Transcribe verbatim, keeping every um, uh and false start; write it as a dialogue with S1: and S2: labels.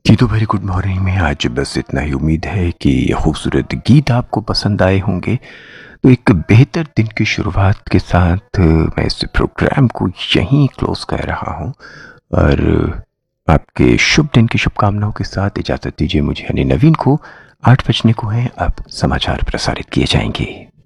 S1: जी तो very good morning में आज बस इतना ही। उम्मीद है कि ये खूबसूरत गीत आपको पसंद आए होंगे। तो एक बेहतर दिन की शुरुआत के साथ मैं इस प्रोग्राम को यहीं क्लोज कर रहा हूँ और आपके शुभ दिन की शुभकामनाओं के साथ इजाज़त दीजिए मुझे यानी नवीन को। आठ बजने को है, अब समाचार प्रसारित किए जाएंगे।